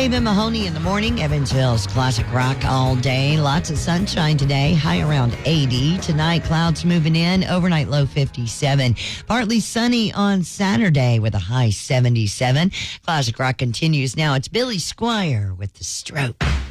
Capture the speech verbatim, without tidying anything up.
Dave and Mahoney in the morning. Evansville's classic rock all day. Lots of sunshine today. High around eighty. Tonight, clouds moving in. Overnight low fifty-seven. Partly sunny on Saturday with a high seventy-seven. Classic rock continues now. It's Billy Squire with The Stroke.